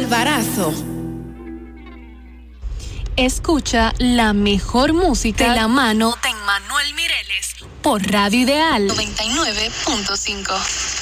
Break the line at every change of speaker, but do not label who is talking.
Alvarazo.
Escucha la mejor música de la mano de Emmanuel Mireles por Radio Ideal 99.5.